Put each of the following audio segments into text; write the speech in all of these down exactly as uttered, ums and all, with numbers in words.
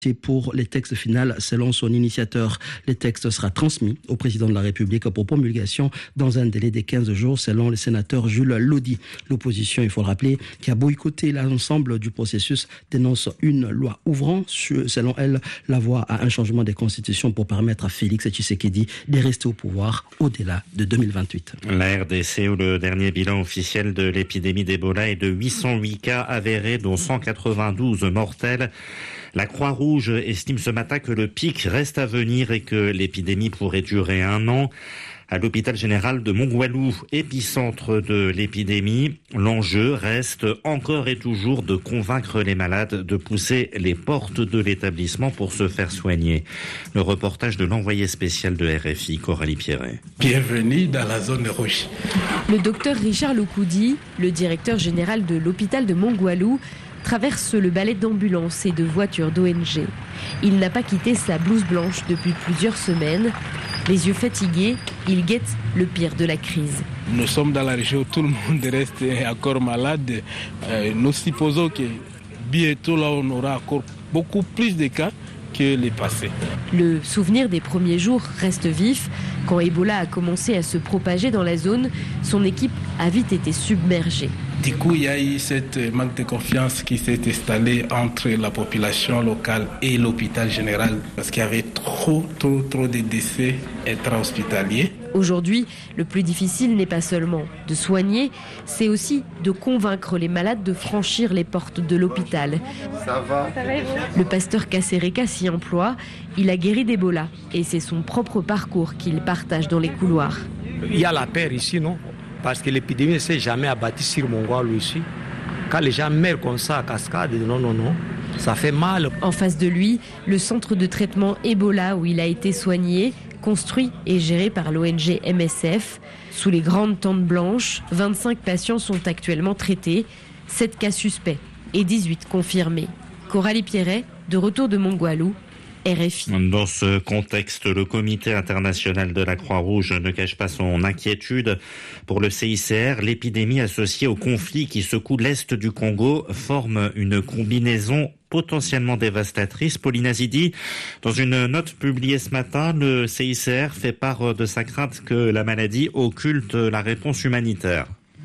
pour les textes finaux selon son initiateur. Le texte sera transmis au président de la République pour promulgation dans un délai de quinze jours selon le sénateur Jules Lodi. L'opposition, il faut le rappeler, qui a boycotté l'ensemble du processus, dénonce une loi ouvrant, selon elle, la voie à un changement de constitution pour permettre à Félix Tshisekedi de rester au pouvoir au-delà de deux mille vingt-huit. La R D C, où le dernier bilan officiel de l'épidémie d'Ebola est de huit cent huit cas avérés, dont cent quatre-vingt-douze mortels. La Croix-Rouge estime ce matin que le pic reste à venir et que l'épidémie pourrait durer un an. À l'hôpital général de Mongwalu, épicentre de l'épidémie, l'enjeu reste encore et toujours de convaincre les malades de pousser les portes de l'établissement pour se faire soigner. Le reportage de l'envoyé spécial de R F I, Coralie Pierret. Bienvenue dans la zone rouge. Le docteur Richard Loukoudi, le directeur général de l'hôpital de Mongwalu, traverse le balai d'ambulances et de voitures d'O N G. Il n'a pas quitté sa blouse blanche depuis plusieurs semaines. Les yeux fatigués, il guette le pire de la crise. Nous sommes dans la région où tout le monde reste encore malade. Euh, nous supposons que bientôt là, on aura encore beaucoup plus de cas que les passés. Le souvenir des premiers jours reste vif. Quand Ebola a commencé à se propager dans la zone, son équipe a vite été submergée. Du coup, il y a eu cette manque de confiance qui s'est installée entre la population locale et l'hôpital général parce qu'il y avait trop, trop, trop de décès intra-hospitaliers. Aujourd'hui, le plus difficile n'est pas seulement de soigner, c'est aussi de convaincre les malades de franchir les portes de l'hôpital. Ça va. Le pasteur Kassereka s'y emploie. Il a guéri d'Ebola et c'est son propre parcours qu'il partage dans les couloirs. Il y a la peur ici, non ? Parce que l'épidémie ne s'est jamais abattue sur Mongwalu ici. Quand les gens meurent comme ça à cascade, non, non, non, ça fait mal. En face de lui, le centre de traitement Ebola où il a été soigné, construit et géré par l'O N G M S F. Sous les grandes tentes blanches, vingt-cinq patients sont actuellement traités, sept cas suspects et dix-huit confirmés. Coralie Pierret, de retour de Mongwalu, R F I. Dans ce contexte, le comité international de la Croix-Rouge ne cache pas son inquiétude. Pour le C I C R, l'épidémie associée au conflit qui secoue l'Est du Congo forme une combinaison potentiellement dévastatrice. Pauline Azidi, dans une note publiée ce matin, le C I C R fait part de sa crainte que la maladie occulte la réponse humanitaire.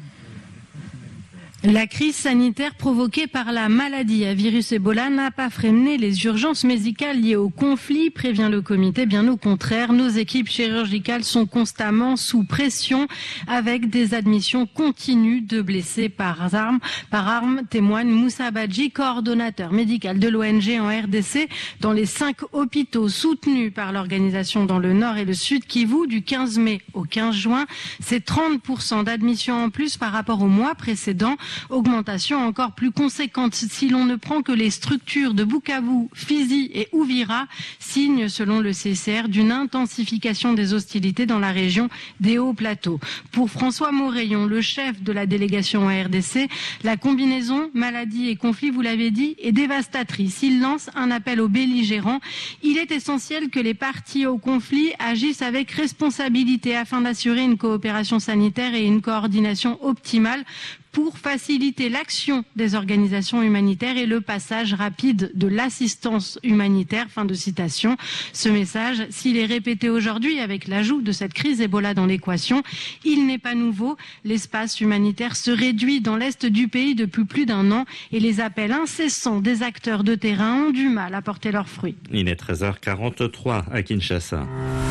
La crise sanitaire provoquée par la maladie à virus Ebola n'a pas freiné les urgences médicales liées au conflit, prévient le comité. Bien au contraire, nos équipes chirurgicales sont constamment sous pression avec des admissions continues de blessés par arme. Par arme, témoigne Moussa Badji, coordonnateur médical de l'O N G en R D C, dans les cinq hôpitaux soutenus par l'organisation dans le nord et le sud Kivu du quinze mai au quinze juin. C'est trente pour cent d'admissions en plus par rapport au mois précédent. Augmentation encore plus conséquente si l'on ne prend que les structures de Bukavu, Fizi et Uvira, signe selon le C C R d'une intensification des hostilités dans la région des Hauts Plateaux. Pour François Moreillon, le chef de la délégation à R D C, la combinaison maladie et conflit, vous l'avez dit, est dévastatrice. Il lance un appel aux belligérants. Il est essentiel que les parties au conflit agissent avec responsabilité afin d'assurer une coopération sanitaire et une coordination optimale pour faciliter l'action des organisations humanitaires et le passage rapide de l'assistance humanitaire. Fin de citation. Ce message, s'il est répété aujourd'hui avec l'ajout de cette crise Ebola dans l'équation, il n'est pas nouveau. L'espace humanitaire se réduit dans l'est du pays depuis plus d'un an et les appels incessants des acteurs de terrain ont du mal à porter leurs fruits. Il est treize heures quarante-trois à Kinshasa.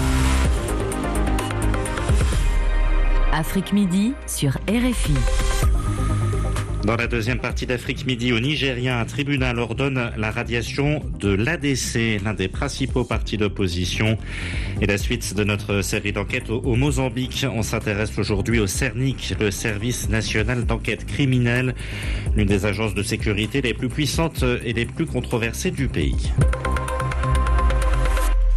Afrique Midi sur R F I. Dans la deuxième partie d'Afrique Midi, au Nigeria, un tribunal ordonne la radiation de l'A D C, l'un des principaux partis d'opposition. Et la suite de notre série d'enquêtes au Mozambique, on s'intéresse aujourd'hui au CERNIC, le service national d'enquête criminelle, l'une des agences de sécurité les plus puissantes et les plus controversées du pays.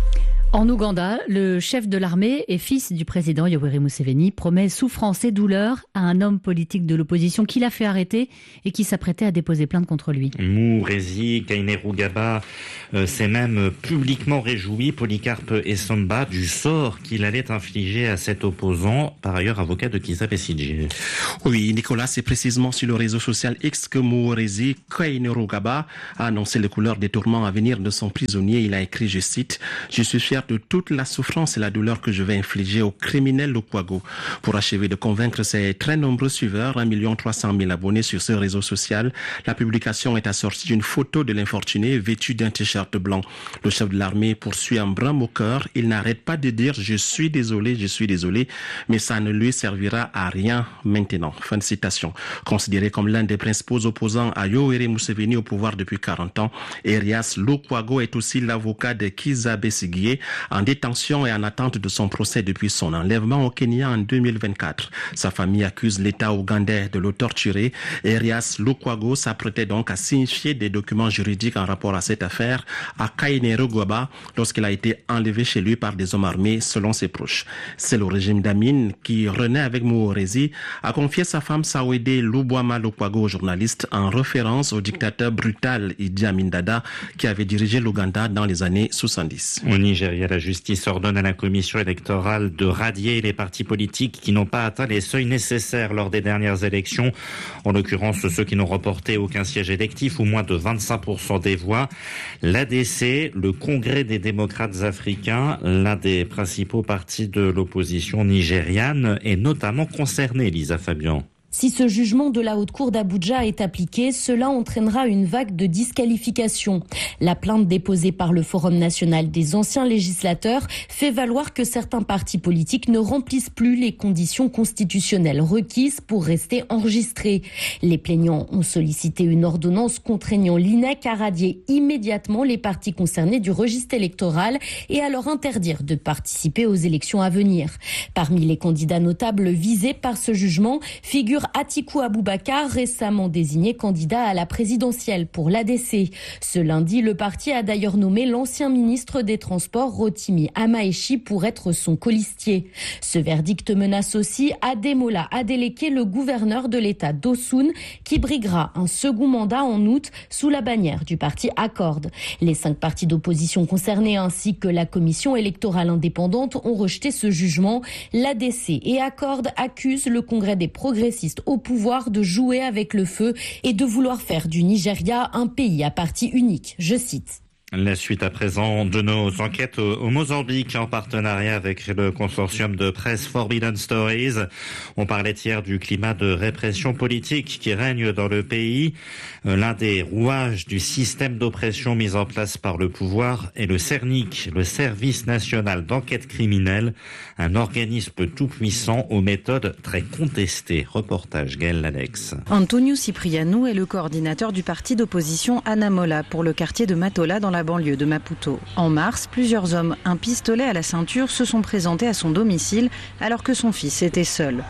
En Ouganda, le chef de l'armée et fils du président Yoweri Museveni promet souffrance et douleur à un homme politique de l'opposition qu'il a fait arrêter et qui s'apprêtait à déposer plainte contre lui. Murezi Kainerugaba euh, s'est même publiquement réjoui, Polycarpe Essomba, du sort qu'il allait infliger à cet opposant, par ailleurs avocat de Kizza Besigye. Oui, Nicolas, c'est précisément sur le réseau social X que Murezi Kainerugaba a annoncé les couleurs des tourments à venir de son prisonnier. Il a écrit, je cite, « Je suis fier de toute la souffrance et la douleur que je vais infliger au criminel Lukwago. » Pour achever de convaincre ses très nombreux suiveurs, un million trois cent mille abonnés sur ce réseau social, la publication est assortie d'une photo de l'infortuné vêtu d'un t-shirt blanc. Le chef de l'armée poursuit un brin moqueur. Il n'arrête pas de dire « Je suis désolé, je suis désolé », mais ça ne lui servira à rien maintenant. Fin de citation. Considéré comme l'un des principaux opposants à Yoweri Museveni au pouvoir depuis quarante ans, Erias Lukwago est aussi l'avocat de Kizza Besigye, en détention et en attente de son procès depuis son enlèvement au Kenya en deux mille vingt-quatre. Sa famille accuse l'État ougandais de le torturer. Erias Lukwago s'apprêtait donc à signifier des documents juridiques en rapport à cette affaire à Kainerugaba lorsqu'il a été enlevé chez lui par des hommes armés selon ses proches. C'est le régime d'Amin qui renaît avec Murezi, a confié sa femme Sawede Lubwama Lukwago au journaliste en référence au dictateur brutal Idi Amin Dada qui avait dirigé l'Ouganda dans les années soixante-dix. Au Nigeria, la justice ordonne à la commission électorale de radier les partis politiques qui n'ont pas atteint les seuils nécessaires lors des dernières élections. En l'occurrence, ceux qui n'ont remporté aucun siège électif ou moins de vingt-cinq pour cent des voix. L'A D C, le Congrès des démocrates africains, l'un des principaux partis de l'opposition nigériane, est notamment concerné, Lisa Fabian. Si ce jugement de la Haute Cour d'Abuja est appliqué, cela entraînera une vague de disqualification. La plainte déposée par le Forum national des anciens législateurs fait valoir que certains partis politiques ne remplissent plus les conditions constitutionnelles requises pour rester enregistrés. Les plaignants ont sollicité une ordonnance contraignant l'I N E C à radier immédiatement les partis concernés du registre électoral et à leur interdire de participer aux élections à venir. Parmi les candidats notables visés par ce jugement figure Atiku Abubakar, récemment désigné candidat à la présidentielle pour l'A D C. Ce lundi, le parti a d'ailleurs nommé l'ancien ministre des Transports Rotimi Amaechi pour être son colistier. Ce verdict menace aussi Ademola Adeleke, le gouverneur de l'État d'Osun, qui briguera un second mandat en août sous la bannière du parti Accord. Les cinq partis d'opposition concernés ainsi que la commission électorale indépendante ont rejeté ce jugement. L'A D C et Accord accusent le Congrès des progressistes au pouvoir de jouer avec le feu et de vouloir faire du Nigeria un pays à parti unique. Je cite. La suite à présent de nos enquêtes au Mozambique en partenariat avec le consortium de presse Forbidden Stories. On parlait hier du climat de répression politique qui règne dans le pays. L'un des rouages du système d'oppression mis en place par le pouvoir est le CERNIC, le Service national d'enquête criminelle, un organisme tout-puissant aux méthodes très contestées. Reportage Gaël Alex. Antonio Cipriano est le coordinateur du parti d'opposition Anamola pour le quartier de Matola dans la banlieue de Maputo. En mars, plusieurs hommes, un pistolet à la ceinture, se sont présentés à son domicile alors que son fils était seul.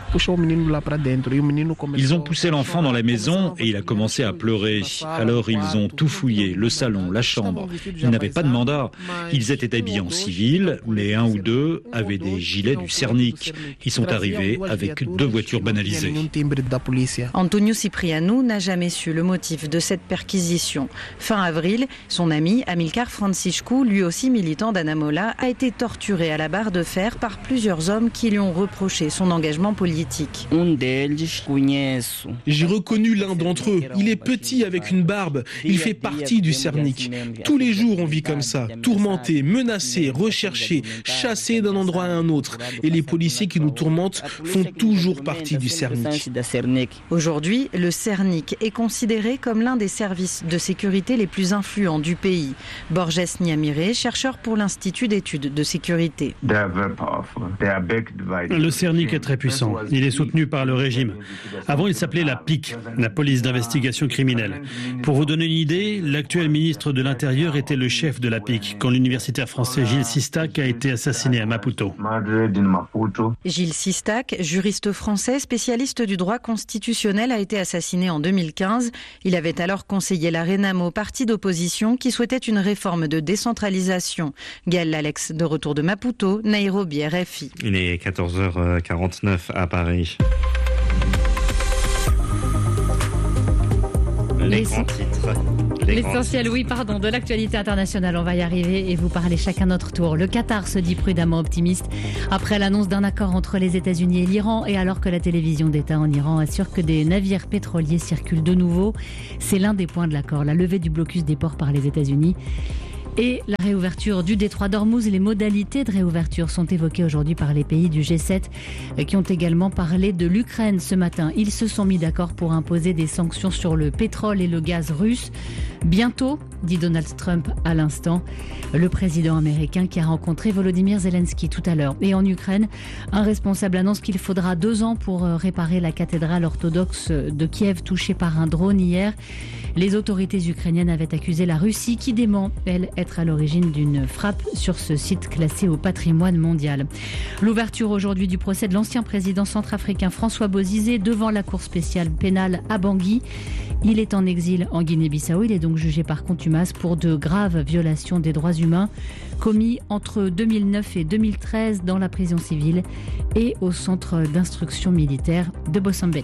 Ils ont poussé l'enfant dans la maison et il a commencé à pleurer. Alors ils ont tout fouillé, le salon, la chambre. Ils n'avaient pas de mandat. Ils étaient habillés en civil, mais un ou deux avaient des gilets du CERNIC. Ils sont arrivés avec deux voitures banalisées. Antonio Cipriano n'a jamais su le motif de cette perquisition. Fin avril, son ami Amilcar Francisco, lui aussi militant d'Anamola, a été torturé à la barre de fer par plusieurs hommes qui lui ont reproché son engagement politique. J'ai reconnu l'un d'entre eux. Il est petit avec une barbe. Il fait partie du CERNIC. Tous les jours on vit comme ça, tourmenté, menacé, recherché, chassé d'un endroit à un autre. Et les policiers qui nous tourmentent font toujours partie du CERNIC. Aujourd'hui, le CERNIC est considéré comme l'un des services de sécurité les plus influents du pays. Borges Niamire, chercheur pour l'Institut d'études de sécurité. Le CERNIC est très puissant. Il est soutenu par le régime. Avant, il s'appelait la P I C, la police d'investigation criminelle. Pour vous donner une idée, l'actuel ministre de l'Intérieur était le chef de la P I C quand l'universitaire français Gilles Sistac a été assassiné à Maputo. Gilles Sistac, juriste français, spécialiste du droit constitutionnel, a été assassiné en deux mille quinze. Il avait alors conseillé la Renamo, parti d'opposition qui souhaitait une réforme de décentralisation. Gaël Alex, de retour de Maputo, Nairobi, R F I. Il est quatorze heures quarante-neuf à Paris. Les grands titres. L'essentiel, oui, pardon, de l'actualité internationale. On va y arriver et vous parler chacun notre tour. Le Qatar se dit prudemment optimiste après l'annonce d'un accord entre les États-Unis et l'Iran et alors que la télévision d'État en Iran assure que des navires pétroliers circulent de nouveau. C'est l'un des points de l'accord, la levée du blocus des ports par les États-Unis. Et la réouverture du détroit d'Ormuz, les modalités de réouverture sont évoquées aujourd'hui par les pays du G sept qui ont également parlé de l'Ukraine ce matin. Ils se sont mis d'accord pour imposer des sanctions sur le pétrole et le gaz russe. Bientôt, dit Donald Trump à l'instant, le président américain qui a rencontré Volodymyr Zelensky tout à l'heure. Et en Ukraine, un responsable annonce qu'il faudra deux ans pour réparer la cathédrale orthodoxe de Kiev touchée par un drone hier. Les autorités ukrainiennes avaient accusé la Russie qui dément, elle, être à l'origine d'une frappe sur ce site classé au patrimoine mondial. L'ouverture aujourd'hui du procès de l'ancien président centrafricain François Bozizé devant la cour spéciale pénale à Bangui. Il est en exil en Guinée-Bissau. Il est donc jugé par contumace pour de graves violations des droits humains commis entre deux mille neuf et deux mille treize dans la prison civile et au centre d'instruction militaire de Bossambélé.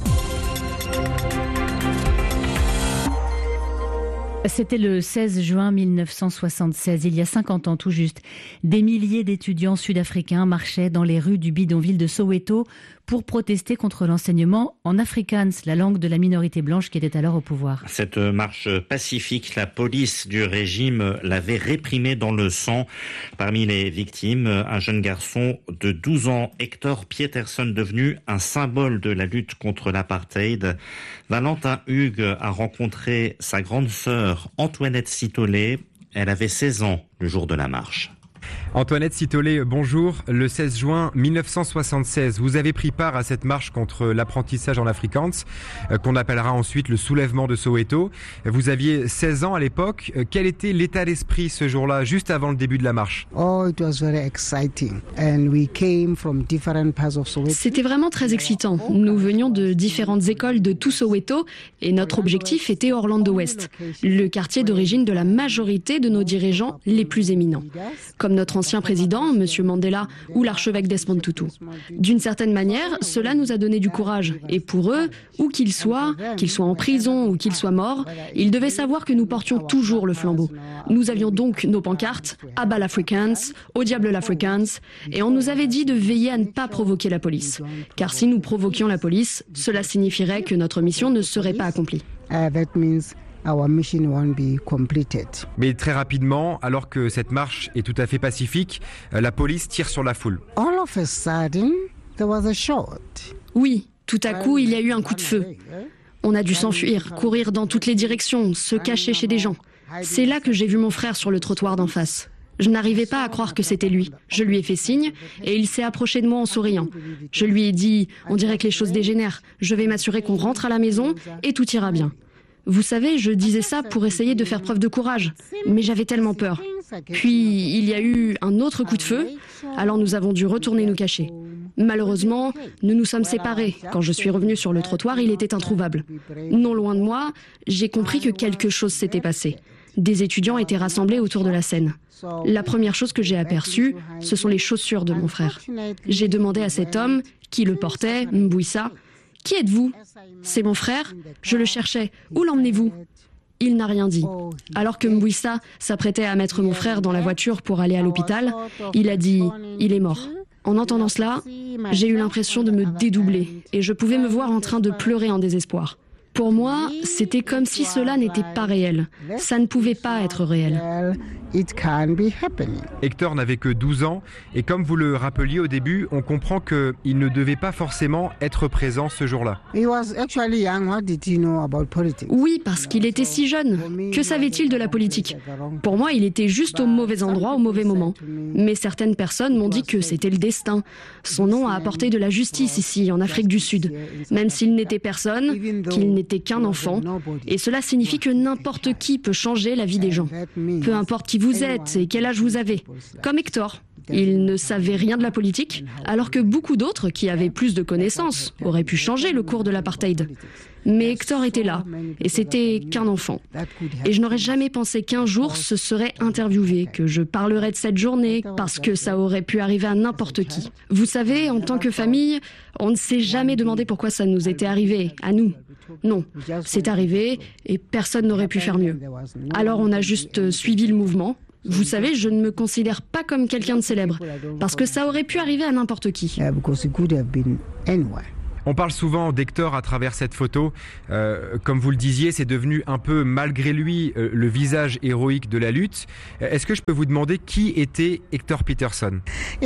C'était le seize juin mille neuf cent soixante-seize, il y a cinquante ans tout juste. Des milliers d'étudiants sud-africains marchaient dans les rues du bidonville de Soweto pour protester contre l'enseignement en afrikaans, la langue de la minorité blanche qui était alors au pouvoir. Cette marche pacifique, la police du régime l'avait réprimée dans le sang. Parmi les victimes, un jeune garçon de douze ans, Hector Pieterson, devenu un symbole de la lutte contre l'apartheid. Valentin Hugues a rencontré sa grande sœur, Antoinette Sitolé. Elle avait seize ans le jour de la marche. Antoinette Sitolé, bonjour. Le seize juin mille neuf cent soixante-seize, vous avez pris part à cette marche contre l'apprentissage en afrikaans, qu'on appellera ensuite le soulèvement de Soweto. Vous aviez seize ans à l'époque. Quel était l'état d'esprit ce jour-là, juste avant le début de la marche? Oh, it was very exciting. And we came from different parts of Soweto. C'était vraiment très excitant. Nous venions de différentes écoles de tout Soweto et notre objectif était Orlando West, le quartier d'origine de la majorité de nos dirigeants les plus éminents, comme notre ancien président, M. Mandela, ou l'archevêque Desmond Tutu. D'une certaine manière, cela nous a donné du courage. Et pour eux, où qu'ils soient, qu'ils soient en prison ou qu'ils soient morts, ils devaient savoir que nous portions toujours le flambeau. Nous avions donc nos pancartes « À bas l'Afrikaans »,« Au diable l'Afrikaans », et on nous avait dit de veiller à ne pas provoquer la police. Car si nous provoquions la police, cela signifierait que notre mission ne serait pas accomplie. Uh, that means our mission won't be completed. Mais très rapidement, alors que cette marche est tout à fait pacifique, la police tire sur la foule. All of a sudden, there was a shot. Oui, tout à coup, il y a eu un coup de feu. On a dû s'enfuir, courir dans toutes les directions, se cacher chez des gens. C'est là que j'ai vu mon frère sur le trottoir d'en face. Je n'arrivais pas à croire que c'était lui. Je lui ai fait signe et il s'est approché de moi en souriant. Je lui ai dit « On dirait que les choses dégénèrent. Je vais m'assurer qu'on rentre à la maison et tout ira bien. » Vous savez, je disais ça pour essayer de faire preuve de courage, mais j'avais tellement peur. Puis, il y a eu un autre coup de feu, alors nous avons dû retourner nous cacher. Malheureusement, nous nous sommes séparés. Quand je suis revenue sur le trottoir, il était introuvable. Non loin de moi, j'ai compris que quelque chose s'était passé. Des étudiants étaient rassemblés autour de la scène. La première chose que j'ai aperçue, ce sont les chaussures de mon frère. J'ai demandé à cet homme, qui le portait, Mbouissa, « Qui êtes-vous » ? « C'est mon frère, je le cherchais. Où l'emmenez-vous » Il n'a rien dit. Alors que Mbouissa s'apprêtait à mettre mon frère dans la voiture pour aller à l'hôpital, il a dit « Il est mort ». En entendant cela, j'ai eu l'impression de me dédoubler et je pouvais me voir en train de pleurer en désespoir. Pour moi, c'était comme si cela n'était pas réel. Ça ne pouvait pas être réel. Hector n'avait que douze ans et comme vous le rappeliez au début, on comprend qu'il ne devait pas forcément être présent ce jour-là. Oui, parce qu'il était si jeune. Que savait-il de la politique ? Pour moi, il était juste au mauvais endroit au mauvais moment. Mais certaines personnes m'ont dit que c'était le destin. Son nom a apporté de la justice ici, en Afrique du Sud. Même s'il n'était personne, qu'il n'était qu'un enfant. Et cela signifie que n'importe qui peut changer la vie des gens. Peu importe qui vous êtes et quel âge vous avez. Comme Hector. Il ne savait rien de la politique, alors que beaucoup d'autres, qui avaient plus de connaissances, auraient pu changer le cours de l'apartheid. Mais Hector était là, et c'était qu'un enfant. Et je n'aurais jamais pensé qu'un jour ce serait interviewé, que je parlerais de cette journée, parce que ça aurait pu arriver à n'importe qui. Vous savez, en tant que famille, on ne s'est jamais demandé pourquoi ça nous était arrivé, à nous. Non, c'est arrivé, et personne n'aurait pu faire mieux. Alors on a juste suivi le mouvement. Vous savez, je ne me considère pas comme quelqu'un de célèbre, parce que ça aurait pu arriver à n'importe qui. On parle souvent d'Hector à travers cette photo. Euh, comme vous le disiez, c'est devenu un peu, malgré lui, euh, le visage héroïque de la lutte. Est-ce que je peux vous demander qui était Hector Peterson ?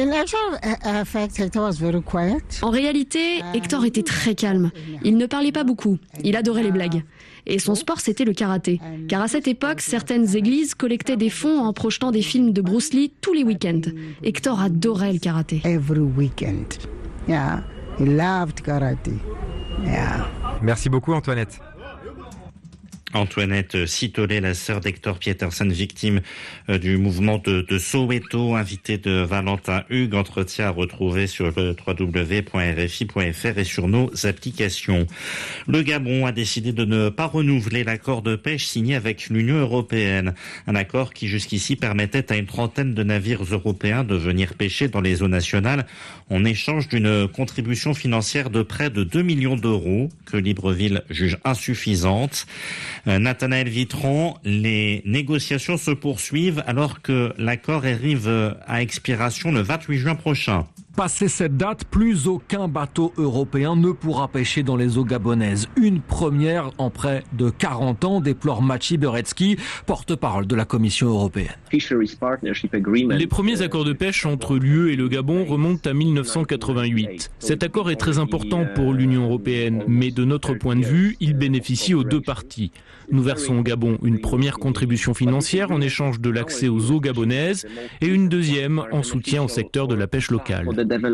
En réalité, Hector était très calme. Il ne parlait pas beaucoup. Il adorait les blagues. Et son sport, c'était le karaté. Car à cette époque, certaines églises collectaient des fonds en projetant des films de Bruce Lee tous les week-ends. Hector adorait le karaté. Every weekend. Yeah. He loved karate. Yeah. Merci beaucoup, Antoinette. Antoinette Citollet, la sœur d'Hector Peterson, victime du mouvement de, de Soweto, invitée de Valentin Hugues, entretien à retrouver sur le w w w point r f i point f r et sur nos applications. Le Gabon a décidé de ne pas renouveler l'accord de pêche signé avec l'Union européenne. Un accord qui jusqu'ici permettait à une trentaine de navires européens de venir pêcher dans les eaux nationales en échange d'une contribution financière de près de deux millions d'euros que Libreville juge insuffisante. Nathanaël Vitron, les négociations se poursuivent alors que l'accord arrive à expiration le vingt-huit juin prochain. Passé cette date, plus aucun bateau européen ne pourra pêcher dans les eaux gabonaises. Une première en près de quarante ans, déplore Machi Beretsky, porte-parole de la Commission européenne. Les premiers accords de pêche entre l'U E et le Gabon remontent à mille neuf cent quatre-vingt-huit. Cet accord est très important pour l'Union européenne, mais de notre point de vue, il bénéficie aux deux parties. Nous versons au Gabon une première contribution financière en échange de l'accès aux eaux gabonaises et une deuxième en soutien au secteur de la pêche locale.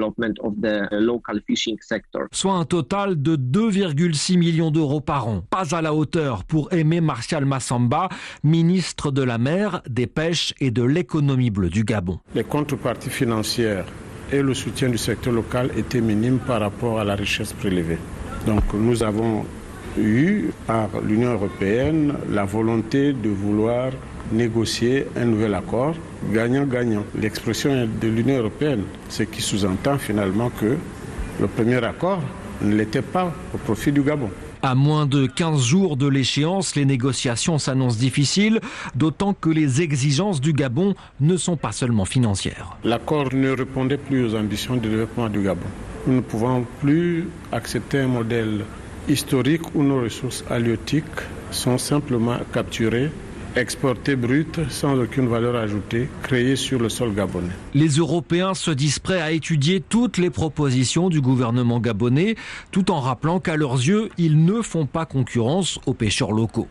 Soit un total de deux virgule six millions d'euros par an. Pas à la hauteur pour Aimé Martial Massamba, ministre de la mer, des pêches et de l'économie bleue du Gabon. Les contreparties financières et le soutien du secteur local étaient minimes par rapport à la richesse prélevée. Donc nous avons eu par l'Union européenne la volonté de vouloir négocier un nouvel accord gagnant-gagnant. L'expression de l'Union européenne, ce qui sous-entend finalement que le premier accord ne l'était pas au profit du Gabon. À moins de quinze jours de l'échéance, les négociations s'annoncent difficiles, d'autant que les exigences du Gabon ne sont pas seulement financières. L'accord ne répondait plus aux ambitions de développement du Gabon. Nous ne pouvons plus accepter un modèle historique où nos ressources halieutiques sont simplement capturées, exportées brutes sans aucune valeur ajoutée, créées sur le sol gabonais. Les Européens se disent prêts à étudier toutes les propositions du gouvernement gabonais, tout en rappelant qu'à leurs yeux, ils ne font pas concurrence aux pêcheurs locaux.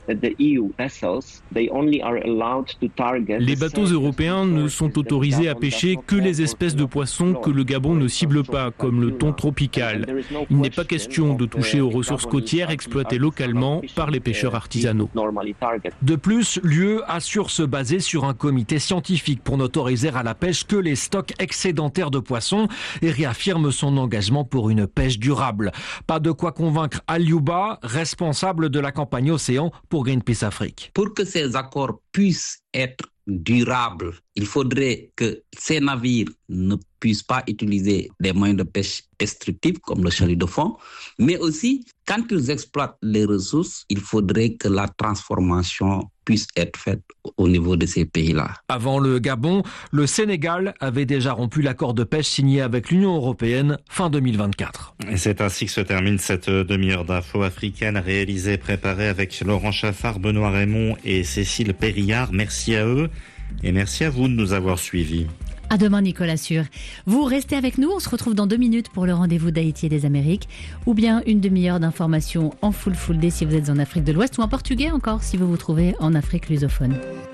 Les bateaux européens ne sont autorisés à pêcher que les espèces de poissons que le Gabon ne cible pas, comme le thon tropical. Il n'est pas question de toucher aux ressources côtières exploitées localement par les pêcheurs artisanaux. De plus, l'U E assure se baser sur un comité scientifique pour n'autoriser à la pêche que les stocks excédentaires de poissons et réaffirme son engagement pour une pêche durable. Pas de quoi convaincre Aliouba, responsable de la campagne Océan pour Greenpeace Afrique. Pour que ces accords puissent être durables, il faudrait que ces navires ne puissent pas utiliser des moyens de pêche destructifs comme le chalut de fond, mais aussi, quand ils exploitent les ressources, il faudrait que la transformation puisse être faite au niveau de ces pays-là. Avant le Gabon, le Sénégal avait déjà rompu l'accord de pêche signé avec l'Union européenne fin deux mille vingt-quatre. Et c'est ainsi que se termine cette demi-heure d'infos africaines réalisée et préparée avec Laurent Chaffard, Benoît Raymond et Cécile Périllard. Merci à eux et merci à vous de nous avoir suivis. À demain, Nicolas Sûr. Vous restez avec nous, on se retrouve dans deux minutes pour le rendez-vous d'Haïti et des Amériques, ou bien une demi-heure d'information en full full day si vous êtes en Afrique de l'Ouest, ou en portugais encore si vous vous trouvez en Afrique lusophone.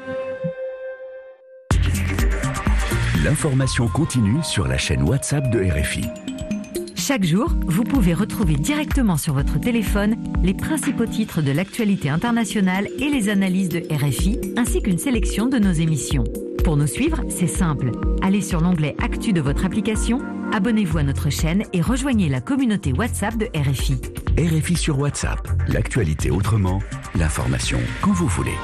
L'information continue sur la chaîne WhatsApp de R F I. Chaque jour, vous pouvez retrouver directement sur votre téléphone les principaux titres de l'actualité internationale et les analyses de R F I, ainsi qu'une sélection de nos émissions. Pour nous suivre, c'est simple. Allez sur l'onglet Actu de votre application, Abonnez-vous à notre chaîne et rejoignez la communauté WhatsApp de R F I. R F I sur WhatsApp, l'actualité autrement, l'information quand vous voulez.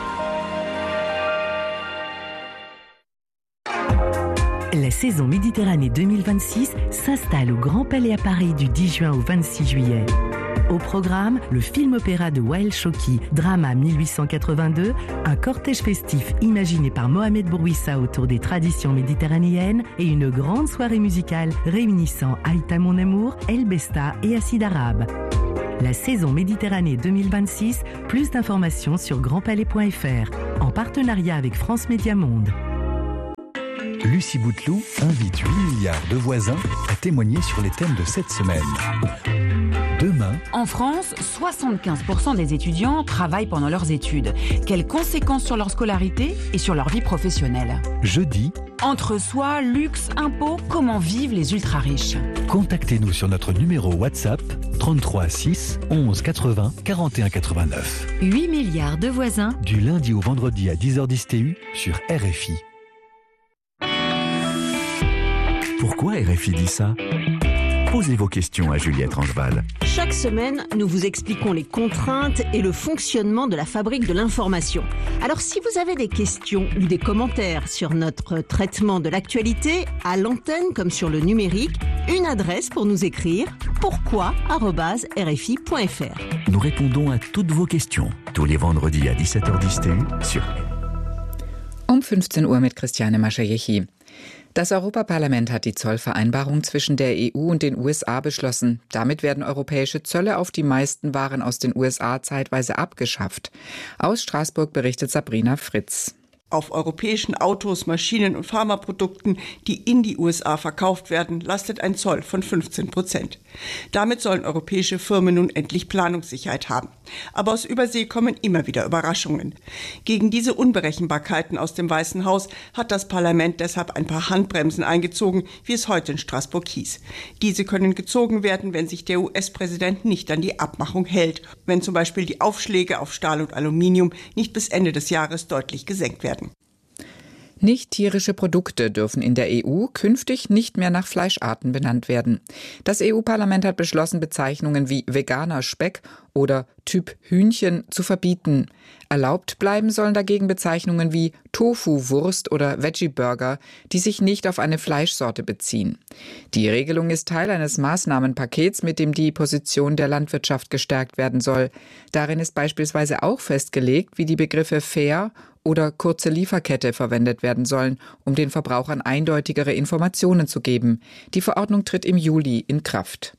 La saison Méditerranée deux mille vingt-six s'installe au Grand Palais à Paris du dix juin au vingt-six juillet. Au programme, le film-opéra de Wael Choki, Drama mille huit cent quatre-vingt-deux, un cortège festif imaginé par Mohamed Bourouissa autour des traditions méditerranéennes et une grande soirée musicale réunissant Aïta Mon Amour, El Besta et Acide Arabe. La saison Méditerranée deux mille vingt-six, plus d'informations sur grand palais point f r, en partenariat avec France Média Monde. Lucie Bouteloup invite huit milliards de voisins à témoigner sur les thèmes de cette semaine. Demain, en France, soixante-quinze pour cent des étudiants travaillent pendant leurs études. Quelles conséquences sur leur scolarité et sur leur vie professionnelle? Jeudi, entre soi, luxe, impôts, comment vivent les ultra-riches? Contactez-nous sur notre numéro WhatsApp trente-trois six onze quatre-vingts quarante et un quatre-vingt-neuf. huit milliards de voisins. Du lundi au vendredi à dix heures dix T U sur R F I. Pourquoi R F I dit ça? Posez vos questions à Juliette Rangeval. Chaque semaine, nous vous expliquons les contraintes et le fonctionnement de la fabrique de l'information. Alors si vous avez des questions ou des commentaires sur notre traitement de l'actualité, à l'antenne comme sur le numérique, une adresse pour nous écrire, pourquoi arobase r f i point f r. Nous répondons à toutes vos questions, tous les vendredis à dix-sept heures dix T U sur Um fünfzehn Uhr mit Christiane Maschajechi. Das Europaparlament hat die Zollvereinbarung zwischen der E U und den U S A beschlossen. Damit werden europäische Zölle auf die meisten Waren aus den U S A zeitweise abgeschafft. Aus Straßburg berichtet Sabrina Fritz. Auf europäischen Autos, Maschinen und Pharmaprodukten, die in die U S A verkauft werden, lastet ein Zoll von fünfzehn Prozent. Damit sollen europäische Firmen nun endlich Planungssicherheit haben. Aber aus Übersee kommen immer wieder Überraschungen. Gegen diese Unberechenbarkeiten aus dem Weißen Haus hat das Parlament deshalb ein paar Handbremsen eingezogen, wie es heute in Straßburg hieß. Diese können gezogen werden, wenn sich der U S-Präsident nicht an die Abmachung hält, wenn zum Beispiel die Aufschläge auf Stahl und Aluminium nicht bis Ende des Jahres deutlich gesenkt werden. Nicht tierische Produkte dürfen in der E U künftig nicht mehr nach Fleischarten benannt werden. Das E U-Parlament hat beschlossen, Bezeichnungen wie veganer Speck oder Typ Hühnchen zu verbieten. Erlaubt bleiben sollen dagegen Bezeichnungen wie Tofu-Wurst oder Veggie-Burger, die sich nicht auf eine Fleischsorte beziehen. Die Regelung ist Teil eines Maßnahmenpakets, mit dem die Position der Landwirtschaft gestärkt werden soll. Darin ist beispielsweise auch festgelegt, wie die Begriffe fair oder kurze Lieferkette verwendet werden sollen, um den Verbrauchern eindeutigere Informationen zu geben. Die Verordnung tritt im Juli in Kraft.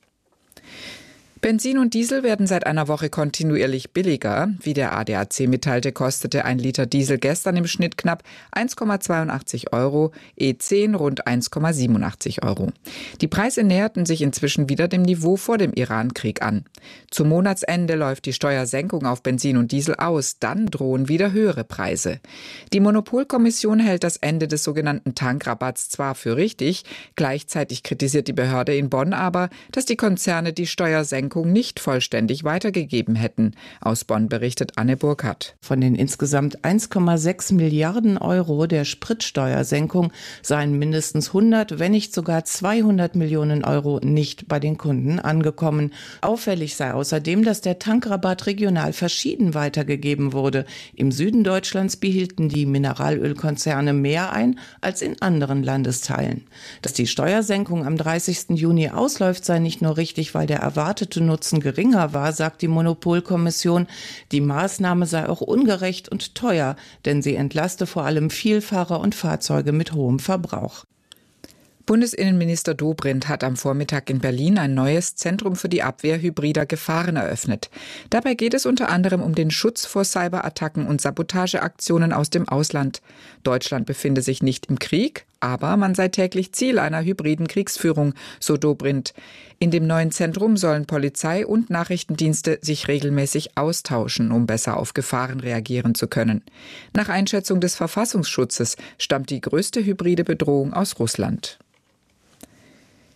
Benzin und Diesel werden seit einer Woche kontinuierlich billiger. Wie der A D A C mitteilte, kostete ein Liter Diesel gestern im Schnitt knapp eins Komma zweiundachtzig Euro, E zehn rund eins Komma siebenundachtzig Euro. Die Preise näherten sich inzwischen wieder dem Niveau vor dem Iran-Krieg an. Zum Monatsende läuft die Steuersenkung auf Benzin und Diesel aus, dann drohen wieder höhere Preise. Die Monopolkommission hält das Ende des sogenannten Tankrabatts zwar für richtig, gleichzeitig kritisiert die Behörde in Bonn aber, dass die Konzerne die Steuersenkung nicht vollständig weitergegeben hätten. Aus Bonn berichtet Anne Burkhardt. Von den insgesamt eins Komma sechs Milliarden Euro der Spritsteuersenkung seien mindestens hundert, wenn nicht sogar zweihundert Millionen Euro nicht bei den Kunden angekommen. Auffällig sei außerdem, dass der Tankrabatt regional verschieden weitergegeben wurde. Im Süden Deutschlands behielten die Mineralölkonzerne mehr ein als in anderen Landesteilen. Dass die Steuersenkung am dreißigsten Juni ausläuft, sei nicht nur richtig, weil der erwartete Nutzen geringer war, sagt die Monopolkommission. Die Maßnahme sei auch ungerecht und teuer, denn sie entlaste vor allem Vielfahrer und Fahrzeuge mit hohem Verbrauch. Bundesinnenminister Dobrindt hat am Vormittag in Berlin ein neues Zentrum für die Abwehr hybrider Gefahren eröffnet. Dabei geht es unter anderem um den Schutz vor Cyberattacken und Sabotageaktionen aus dem Ausland. Deutschland befinde sich nicht im Krieg, aber man sei täglich Ziel einer hybriden Kriegsführung, so Dobrindt. In dem neuen Zentrum sollen Polizei und Nachrichtendienste sich regelmäßig austauschen, um besser auf Gefahren reagieren zu können. Nach Einschätzung des Verfassungsschutzes stammt die größte hybride Bedrohung aus Russland.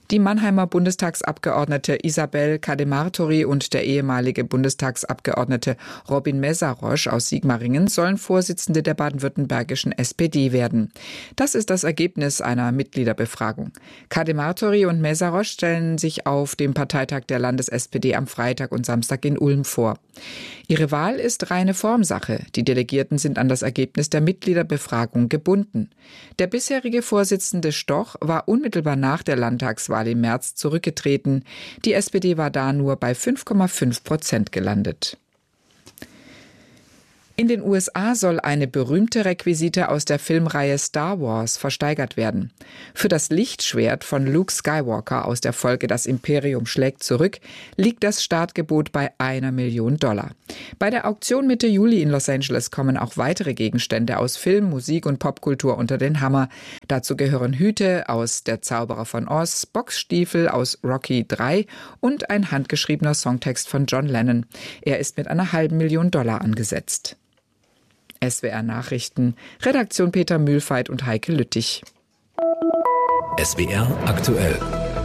Die Mannheimer Bundestagsabgeordnete Isabel Cademartori und der ehemalige Bundestagsabgeordnete Robin Meszaros aus Sigmaringen sollen Vorsitzende der baden-württembergischen S P D werden. Das ist das Ergebnis einer Mitgliederbefragung. Cademartori und Meszaros stellen sich auf dem Parteitag der Landes-S P D am Freitag und Samstag in Ulm vor. Ihre Wahl ist reine Formsache. Die Delegierten sind an das Ergebnis der Mitgliederbefragung gebunden. Der bisherige Vorsitzende Stoch war unmittelbar nach der Landtagswahl im März zurückgetreten. Die S P D war da nur bei fünf Komma fünf Prozent gelandet. In den U S A soll eine berühmte Requisite aus der Filmreihe Star Wars versteigert werden. Für das Lichtschwert von Luke Skywalker aus der Folge Das Imperium schlägt zurück liegt das Startgebot bei einer Million Dollar. Bei der Auktion Mitte Juli in Los Angeles kommen auch weitere Gegenstände aus Film, Musik und Popkultur unter den Hammer. Dazu gehören Hüte aus Der Zauberer von Oz, Boxstiefel aus Rocky drei und ein handgeschriebener Songtext von John Lennon. Er ist mit einer halben Million Dollar angesetzt. S W R Nachrichten, Redaktion Peter Mühlfeit und Heike Lüttich. S W R aktuell.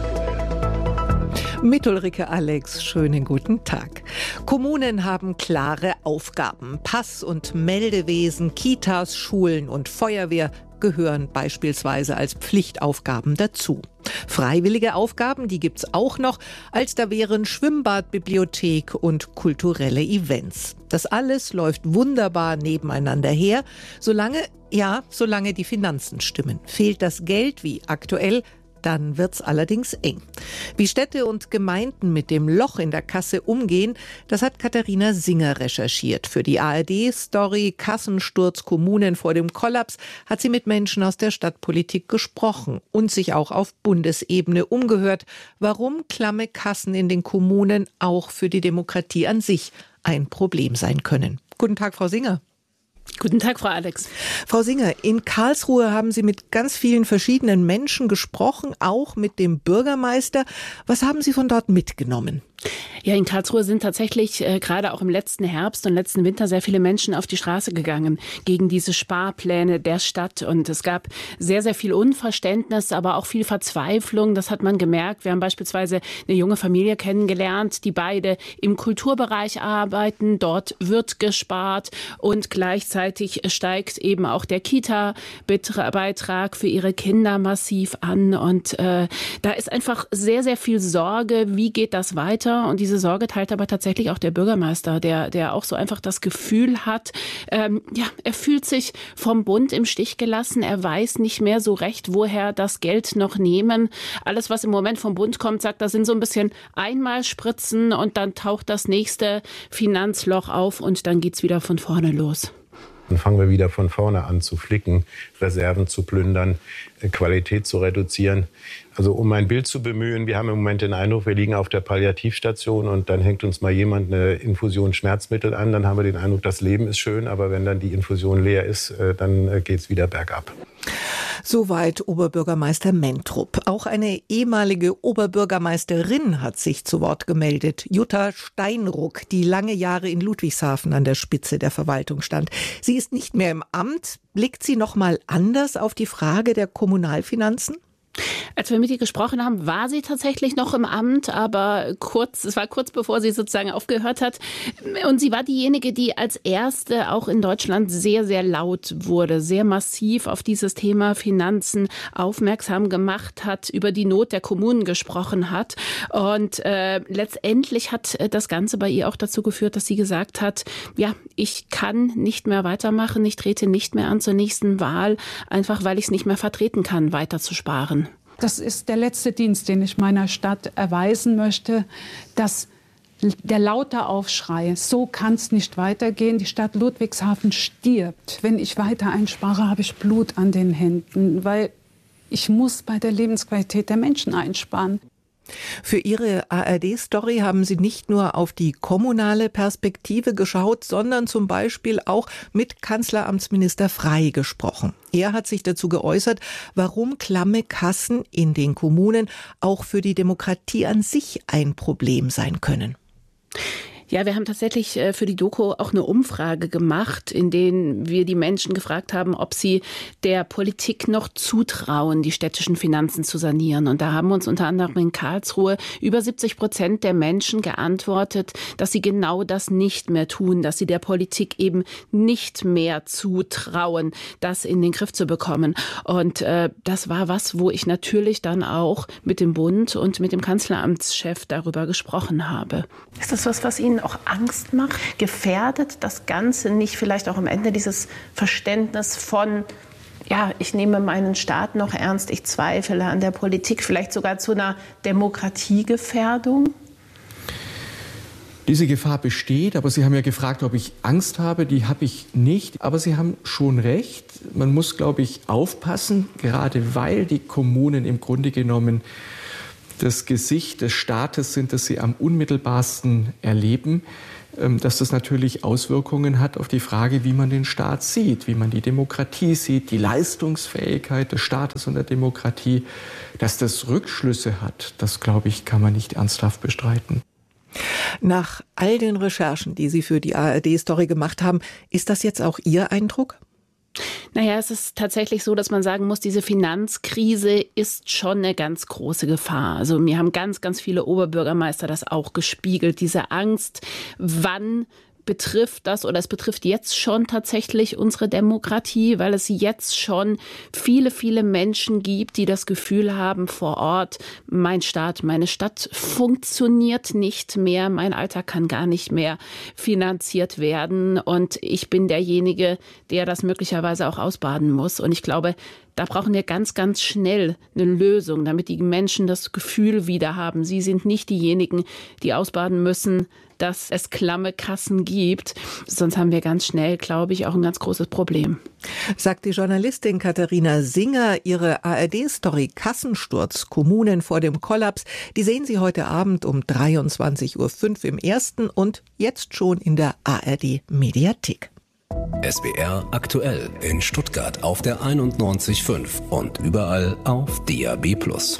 Mit Ulrike Alex, schönen guten Tag. Kommunen haben klare Aufgaben. Pass- und Meldewesen, Kitas, Schulen und Feuerwehr gehören beispielsweise als Pflichtaufgaben dazu. Freiwillige Aufgaben, die gibt's auch noch, als da wären Schwimmbad, Bibliothek und kulturelle Events. Das alles läuft wunderbar nebeneinander her, solange, ja, solange die Finanzen stimmen. Fehlt das Geld wie aktuell, dann wird's allerdings eng. Wie Städte und Gemeinden mit dem Loch in der Kasse umgehen, das hat Katharina Singer recherchiert. Für die A R D-Story Kassensturz Kommunen vor dem Kollaps hat sie mit Menschen aus der Stadtpolitik gesprochen und sich auch auf Bundesebene umgehört, warum klamme Kassen in den Kommunen auch für die Demokratie an sich ein Problem sein können. Guten Tag, Frau Singer. Guten Tag, Frau Alex. Frau Singer, in Karlsruhe haben Sie mit ganz vielen verschiedenen Menschen gesprochen, auch mit dem Bürgermeister. Was haben Sie von dort mitgenommen? Ja, in Karlsruhe sind tatsächlich äh, gerade auch im letzten Herbst und letzten Winter sehr viele Menschen auf die Straße gegangen gegen diese Sparpläne der Stadt. Und es gab sehr, sehr viel Unverständnis, aber auch viel Verzweiflung. Das hat man gemerkt. Wir haben beispielsweise eine junge Familie kennengelernt, die beide im Kulturbereich arbeiten. Dort wird gespart und gleichzeitig steigt eben auch der Kita-Beitrag für ihre Kinder massiv an. Und äh, da ist einfach sehr, sehr viel Sorge. Wie geht das weiter? Und diese Sorge teilt aber tatsächlich auch der Bürgermeister, der, der auch so einfach das Gefühl hat, ähm, ja, er fühlt sich vom Bund im Stich gelassen. Er weiß nicht mehr so recht, woher das Geld noch nehmen. Alles, was im Moment vom Bund kommt, sagt, das sind so ein bisschen Einmalspritzen und dann taucht das nächste Finanzloch auf und dann geht's wieder von vorne los. Dann fangen wir wieder von vorne an zu flicken, Reserven zu plündern, Qualität zu reduzieren. Also um ein Bild zu bemühen, wir haben im Moment den Eindruck, wir liegen auf der Palliativstation und dann hängt uns mal jemand eine Infusion Schmerzmittel an. Dann haben wir den Eindruck, das Leben ist schön, aber wenn dann die Infusion leer ist, dann geht's wieder bergab. Soweit Oberbürgermeister Mentrup. Auch eine ehemalige Oberbürgermeisterin hat sich zu Wort gemeldet. Jutta Steinruck, die lange Jahre in Ludwigshafen an der Spitze der Verwaltung stand. Sie ist nicht mehr im Amt. Blickt sie noch mal anders auf die Frage der Kommunalfinanzen? Als wir mit ihr gesprochen haben, war sie tatsächlich noch im Amt, aber kurz, es war kurz bevor sie sozusagen aufgehört hat. Und sie war diejenige, die als erste auch in Deutschland sehr, sehr laut wurde, sehr massiv auf dieses Thema Finanzen aufmerksam gemacht hat, über die Not der Kommunen gesprochen hat. Und äh, letztendlich hat das Ganze bei ihr auch dazu geführt, dass sie gesagt hat, ja, ich kann nicht mehr weitermachen, ich trete nicht mehr an zur nächsten Wahl, einfach weil ich es nicht mehr vertreten kann, weiter zu sparen. Das ist der letzte Dienst, den ich meiner Stadt erweisen möchte, dass der laute Aufschrei, so kann es nicht weitergehen. Die Stadt Ludwigshafen stirbt. Wenn ich weiter einspare, habe ich Blut an den Händen, weil ich muss bei der Lebensqualität der Menschen einsparen. Für Ihre A R D-Story haben Sie nicht nur auf die kommunale Perspektive geschaut, sondern zum Beispiel auch mit Kanzleramtsminister Frey gesprochen. Er hat sich dazu geäußert, warum klamme Kassen in den Kommunen auch für die Demokratie an sich ein Problem sein können. Ja, wir haben tatsächlich für die Doku auch eine Umfrage gemacht, in denen wir die Menschen gefragt haben, ob sie der Politik noch zutrauen, die städtischen Finanzen zu sanieren. Und da haben uns unter anderem in Karlsruhe über siebzig Prozent der Menschen geantwortet, dass sie genau das nicht mehr tun, dass sie der Politik eben nicht mehr zutrauen, das in den Griff zu bekommen. Und äh, das war was, wo ich natürlich dann auch mit dem Bund und mit dem Kanzleramtschef darüber gesprochen habe. Ist das was, was Ihnen auch Angst macht? Gefährdet das Ganze nicht vielleicht auch am Ende dieses Verständnis von, ja, ich nehme meinen Staat noch ernst, ich zweifle an der Politik, vielleicht sogar zu einer Demokratiegefährdung? Diese Gefahr besteht, aber Sie haben ja gefragt, ob ich Angst habe. Die habe ich nicht, aber Sie haben schon recht. Man muss, glaube ich, aufpassen, gerade weil die Kommunen im Grunde genommen das Gesicht des Staates sind, das sie am unmittelbarsten erleben, dass das natürlich Auswirkungen hat auf die Frage, wie man den Staat sieht, wie man die Demokratie sieht, die Leistungsfähigkeit des Staates und der Demokratie. Dass das Rückschlüsse hat, das, glaube ich, kann man nicht ernsthaft bestreiten. Nach all den Recherchen, die Sie für die A R D-Story gemacht haben, ist das jetzt auch Ihr Eindruck? Naja, es ist tatsächlich so, dass man sagen muss, diese Finanzkrise ist schon eine ganz große Gefahr. Also mir haben ganz, ganz viele Oberbürgermeister das auch gespiegelt. Diese Angst, wann betrifft das oder es betrifft jetzt schon tatsächlich unsere Demokratie, weil es jetzt schon viele, viele Menschen gibt, die das Gefühl haben vor Ort, mein Staat, meine Stadt funktioniert nicht mehr, mein Alltag kann gar nicht mehr finanziert werden und ich bin derjenige, der das möglicherweise auch ausbaden muss. Und ich glaube, da brauchen wir ganz, ganz schnell eine Lösung, damit die Menschen das Gefühl wieder haben, sie sind nicht diejenigen, die ausbaden müssen, dass es klamme Kassen gibt. Sonst haben wir ganz schnell, glaube ich, auch ein ganz großes Problem. Sagt die Journalistin Katharina Singer. Ihre A R D-Story Kassensturz, Kommunen vor dem Kollaps, die sehen Sie heute Abend um dreiundzwanzig Uhr fünf im Ersten und jetzt schon in der A R D-Mediathek. S W R aktuell in Stuttgart auf der einundneunzig Komma fünf und überall auf D A B plus.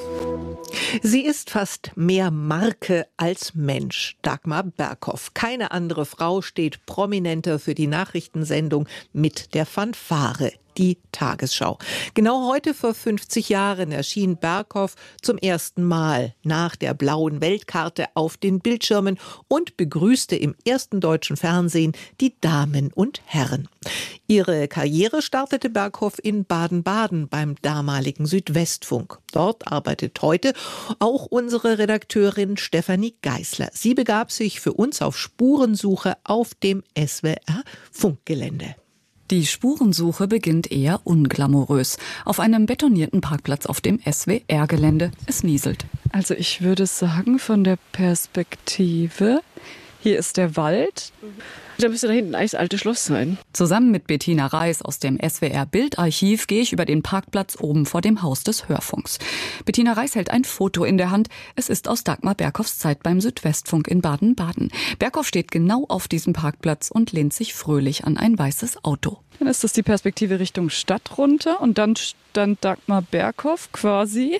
Sie ist fast mehr Marke als Mensch, Dagmar Berghoff. Keine andere Frau steht prominenter für die Nachrichtensendung Mit der Fanfare, die Tagesschau. Genau heute vor fünfzig Jahren erschien Berghoff zum ersten Mal nach der blauen Weltkarte auf den Bildschirmen und begrüßte im ersten deutschen Fernsehen die Damen und Herren. Ihre Karriere startete Berghoff in Baden-Baden beim damaligen Südwestfunk. Dort arbeitet heute auch unsere Redakteurin Stefanie Geisler. Sie begab sich für uns auf Spurensuche auf dem S W R-Funkgelände. Die Spurensuche beginnt eher unglamourös. Auf einem betonierten Parkplatz auf dem S W R-Gelände. Es nieselt. Also ich würde sagen, von der Perspektive, hier ist der Wald. Da müsste da hinten eigentlich das alte Schloss sein. Zusammen mit Bettina Reis aus dem S W R-Bildarchiv gehe ich über den Parkplatz oben vor dem Haus des Hörfunks. Bettina Reis hält ein Foto in der Hand. Es ist aus Dagmar Berghoffs Zeit beim Südwestfunk in Baden-Baden. Berghoff steht genau auf diesem Parkplatz und lehnt sich fröhlich an ein weißes Auto. Dann ist das die Perspektive Richtung Stadt runter und dann stand Dagmar Berghoff quasi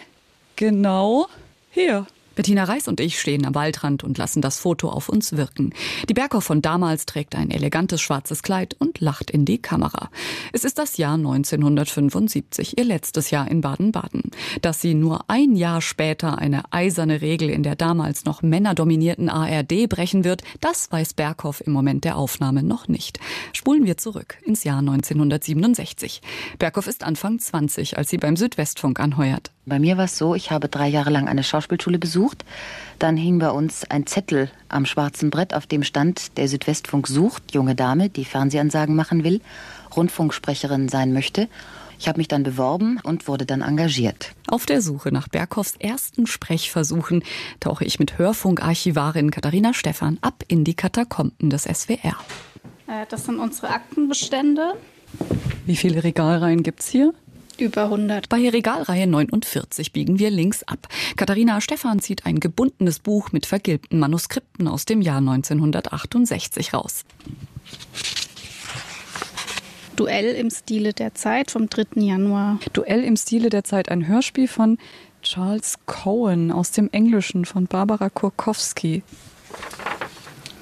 genau hier. Bettina Reis und ich stehen am Waldrand und lassen das Foto auf uns wirken. Die Berghoff von damals trägt ein elegantes schwarzes Kleid und lacht in die Kamera. Es ist das Jahr neunzehnhundertfünfundsiebzig, ihr letztes Jahr in Baden-Baden. Dass sie nur ein Jahr später eine eiserne Regel in der damals noch männerdominierten A R D brechen wird, das weiß Berghoff im Moment der Aufnahme noch nicht. Spulen wir zurück ins Jahr neunzehnhundertsiebenundsechzig. Berghoff ist Anfang zwanzig, als sie beim Südwestfunk anheuert. Bei mir war es so, ich habe drei Jahre lang eine Schauspielschule besucht. Dann hing bei uns ein Zettel am schwarzen Brett, auf dem stand, der Südwestfunk sucht, junge Dame, die Fernsehansagen machen will, Rundfunksprecherin sein möchte. Ich habe mich dann beworben und wurde dann engagiert. Auf der Suche nach Berghoffs ersten Sprechversuchen tauche ich mit Hörfunkarchivarin Katharina Stephan ab in die Katakomben des S W R. Das sind unsere Aktenbestände. Wie viele Regalreihen gibt's hier? Über hundert. Bei Regalreihe neunundvierzig biegen wir links ab. Katharina Stephan zieht ein gebundenes Buch mit vergilbten Manuskripten aus dem Jahr neunzehnhundertachtundsechzig raus. Duell im Stile der Zeit vom dritten Januar. Duell im Stile der Zeit, ein Hörspiel von Charles Cohen aus dem Englischen von Barbara Kurkowski.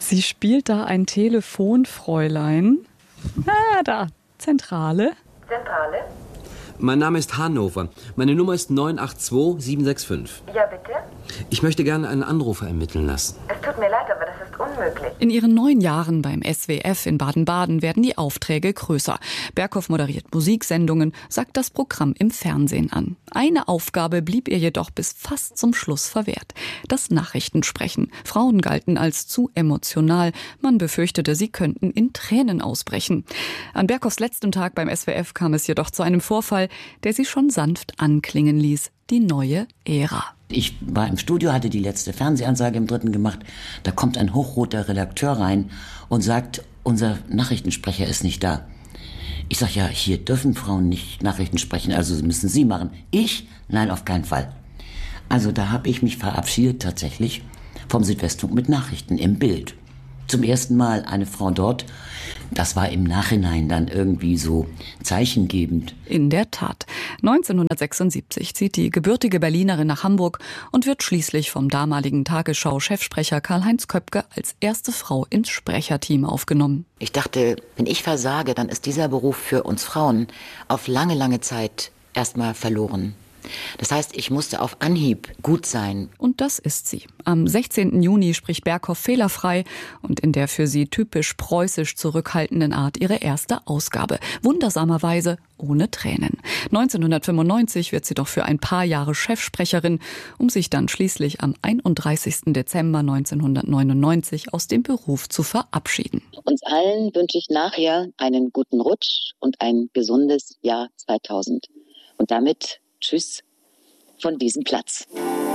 Sie spielt da ein Telefonfräulein. Ah, da, Zentrale. Zentrale? Mein Name ist Hannover. Meine Nummer ist neun acht zwei sieben sechs fünf. Ja, bitte? Ich möchte gerne einen Anrufer ermitteln lassen. Es tut mir leid, aber das ist unmöglich. In ihren neun Jahren beim S W F in Baden-Baden werden die Aufträge größer. Berghoff moderiert Musiksendungen, sagt das Programm im Fernsehen an. Eine Aufgabe blieb ihr jedoch bis fast zum Schluss verwehrt: das Nachrichtensprechen. Frauen galten als zu emotional. Man befürchtete, sie könnten in Tränen ausbrechen. An Berghoffs letztem Tag beim S W F kam es jedoch zu einem Vorfall, der sie schon sanft anklingen ließ: die neue Ära. Ich war im Studio, hatte die letzte Fernsehansage im Dritten gemacht. Da kommt ein hochroter Redakteur rein und sagt, unser Nachrichtensprecher ist nicht da. Ich sage, ja, hier dürfen Frauen nicht Nachrichten sprechen, also müssen Sie machen. Ich? Nein, auf keinen Fall. Also da habe ich mich verabschiedet tatsächlich vom Südwestfunk mit Nachrichten im Bild. Zum ersten Mal eine Frau dort. Das war im Nachhinein dann irgendwie so zeichengebend. In der Tat. neunzehnhundertsechsundsiebzig zieht die gebürtige Berlinerin nach Hamburg und wird schließlich vom damaligen Tagesschau-Chefsprecher Karl-Heinz Köpke als erste Frau ins Sprecherteam aufgenommen. Ich dachte, wenn ich versage, dann ist dieser Beruf für uns Frauen auf lange, lange Zeit erstmal verloren. Das heißt, ich musste auf Anhieb gut sein. Und das ist sie. Am sechzehnten Juni spricht Berghoff fehlerfrei und in der für sie typisch preußisch zurückhaltenden Art ihre erste Ausgabe. Wundersamerweise ohne Tränen. neunzehnhundertfünfundneunzig wird sie doch für ein paar Jahre Chefsprecherin, um sich dann schließlich am einunddreißigsten Dezember neunzehnhundertneunundneunzig aus dem Beruf zu verabschieden. Uns allen wünsche ich nachher einen guten Rutsch und ein gesundes Jahr zweitausend. Und damit tschüss von diesem Platz.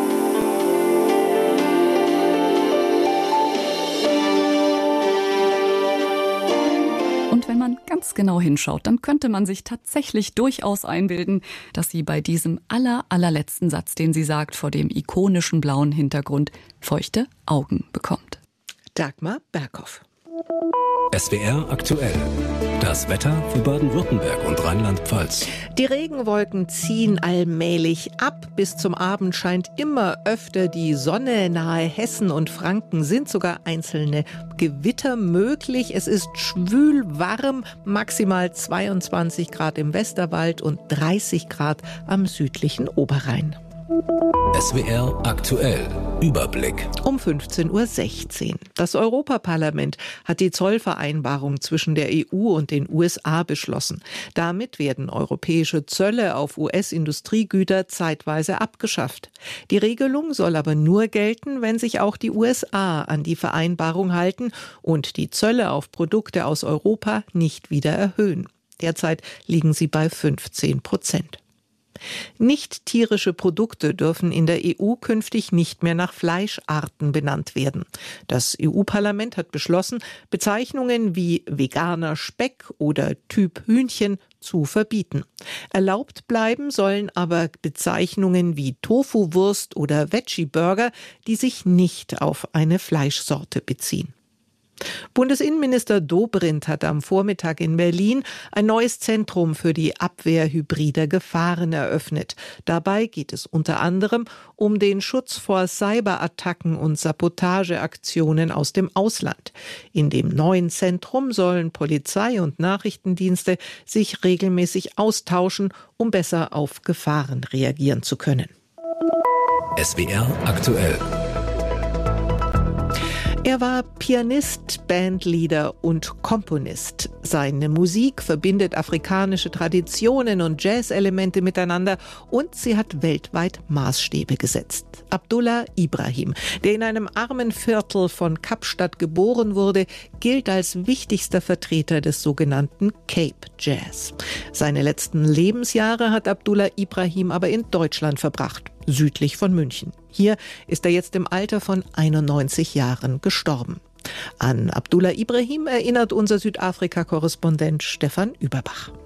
Und wenn man ganz genau hinschaut, dann könnte man sich tatsächlich durchaus einbilden, dass sie bei diesem aller, allerletzten Satz, den sie sagt, vor dem ikonischen blauen Hintergrund feuchte Augen bekommt. Dagmar Berghoff. S W R aktuell. Das Wetter für Baden-Württemberg und Rheinland-Pfalz. Die Regenwolken ziehen allmählich ab. Bis zum Abend scheint immer öfter die Sonne. Nahe Hessen und Franken sind sogar einzelne Gewitter möglich. Es ist schwül warm, maximal zweiundzwanzig Grad im Westerwald und dreißig Grad am südlichen Oberrhein. S W R aktuell. Überblick. Um fünfzehn Uhr sechzehn. Das Europaparlament hat die Zollvereinbarung zwischen der E U und den U S A beschlossen. Damit werden europäische Zölle auf U S-Industriegüter zeitweise abgeschafft. Die Regelung soll aber nur gelten, wenn sich auch die U S A an die Vereinbarung halten und die Zölle auf Produkte aus Europa nicht wieder erhöhen. Derzeit liegen sie bei fünfzehn Prozent. Nicht tierische Produkte dürfen in der E U künftig nicht mehr nach Fleischarten benannt werden. Das E U-Parlament hat beschlossen, Bezeichnungen wie veganer Speck oder Typ Hühnchen zu verbieten. Erlaubt bleiben sollen aber Bezeichnungen wie Tofu-Wurst oder Veggie-Burger, die sich nicht auf eine Fleischsorte beziehen. Bundesinnenminister Dobrindt hat am Vormittag in Berlin ein neues Zentrum für die Abwehr hybrider Gefahren eröffnet. Dabei geht es unter anderem um den Schutz vor Cyberattacken und Sabotageaktionen aus dem Ausland. In dem neuen Zentrum sollen Polizei und Nachrichtendienste sich regelmäßig austauschen, um besser auf Gefahren reagieren zu können. S W R aktuell. Er war Pianist, Bandleader und Komponist. Seine Musik verbindet afrikanische Traditionen und Jazz-Elemente miteinander und sie hat weltweit Maßstäbe gesetzt. Abdullah Ibrahim, der in einem armen Viertel von Kapstadt geboren wurde, gilt als wichtigster Vertreter des sogenannten Cape Jazz. Seine letzten Lebensjahre hat Abdullah Ibrahim aber in Deutschland verbracht, südlich von München. Hier ist er jetzt im Alter von einundneunzig Jahren gestorben. An Abdullah Ibrahim erinnert unser Südafrika-Korrespondent Stefan Überbach.